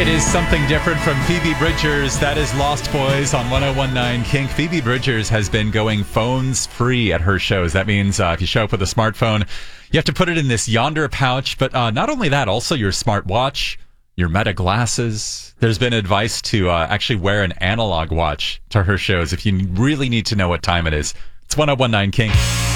It is something different from Phoebe Bridgers. That is Lost Boys on 1019 Kink. Phoebe Bridgers has been going phones free at her shows. That means if you show up with a smartphone, you have to put it in this yonder pouch. But not only that, also your smartwatch, your Meta glasses. There's been advice to actually wear an analog watch to her shows if you really need to know what time it is. It's 1019 Kink.